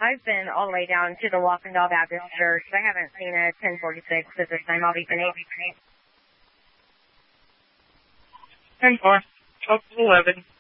I've been all the way down to the Walkendale Baptist Church. I haven't seen a 1046 at this time. I'll be finished. 10-4. 12-11.